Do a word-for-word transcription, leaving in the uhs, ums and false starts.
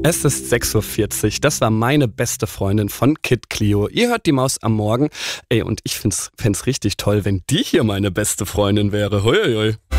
Es ist sechs Uhr vierzig, das war meine beste Freundin von Kid Clio. Ihr hört die Maus am Morgen. Ey, und ich find's, fänd's richtig toll, wenn die hier meine beste Freundin wäre. Huiuiui.